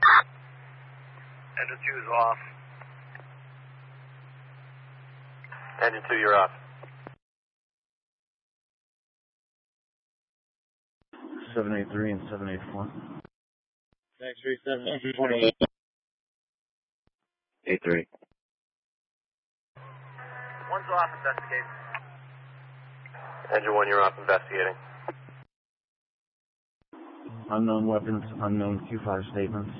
Engine 2 is off. Engine 2, you're off. 783 and 784. Next 37, engine 28. 83. One's off, investigate. Engine 1, you're off investigating. Unknown weapons, unknown Q5 statements.